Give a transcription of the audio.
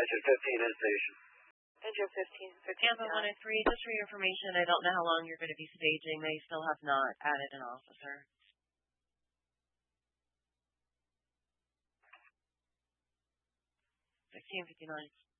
Engine 15 in station. Engine 15. Tampa 1 and 3, just for your information, I don't know how long you're going to be staging. They still have not added an officer. 16:59.